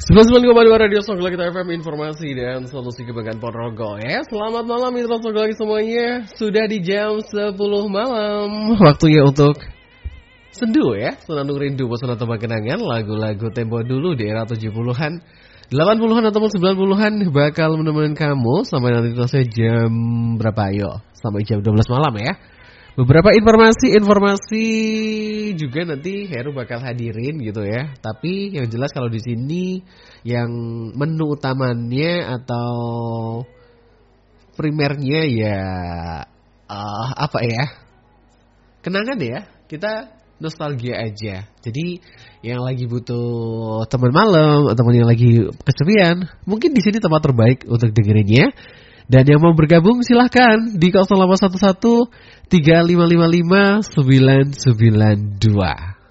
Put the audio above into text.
99,2 Radio Songgolagi FM, informasi dan solusi kebanggaan Ponorogo ya. Selamat malam mitra Songgolagi semuanya. Sudah di jam 10 malam. Waktunya untuk sendu ya. Senandung rindu, bosan atau kenangan. Lagu-lagu tempo dulu di era 70-an, 80-an ataupun 90-an bakal menemani kamu sampai nanti selesai jam berapa ayo? Sampai jam 12 malam ya. Beberapa informasi juga nanti Heru bakal hadirin gitu ya. Tapi yang jelas kalau di sini yang menu utamanya atau primernya ya apa ya? Kenangan ya. Kita nostalgia aja. Jadi yang lagi butuh teman malam ataupun yang lagi kesepian, mungkin di sini tempat terbaik untuk dengerinnya. Dan yang mau bergabung silahkan di 0811 3555 992.